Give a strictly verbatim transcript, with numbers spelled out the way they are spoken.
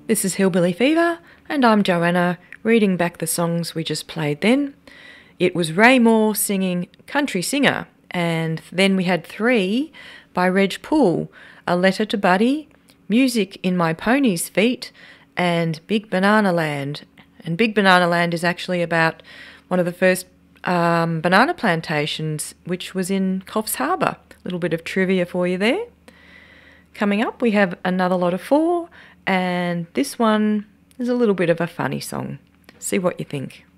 This is Hillbilly Fever, and I'm Joanna, reading back the songs we just played then. It was Ray Moore singing Country Singer, and then we had three by Reg Poole, A Letter to Buddy, Music in My Pony's Feet, and Big Banana Land. And Big Banana Land is actually about one of the first um, banana plantations, which was in Coffs Harbour. A little bit of trivia for you there. Coming up, we have Another Lot of Four, and this one is a little bit of a funny song. See what you think.